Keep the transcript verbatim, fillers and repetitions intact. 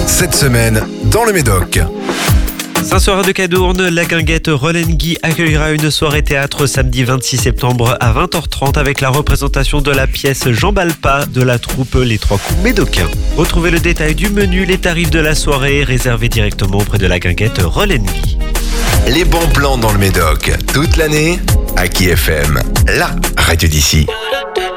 Cette semaine, dans le Médoc. Saint-Seurin de Cadourne, la guinguette Rolenghi accueillera une soirée théâtre samedi vingt-six septembre à vingt heures trente avec la représentation de la pièce Jean Balpa de la troupe Les Trois Coups Médocains. Retrouvez le détail du menu, les tarifs de la soirée réservés directement auprès de la guinguette Rolenghi. Les bons plans dans le Médoc, toute l'année, Aki F M, la radio d'ici.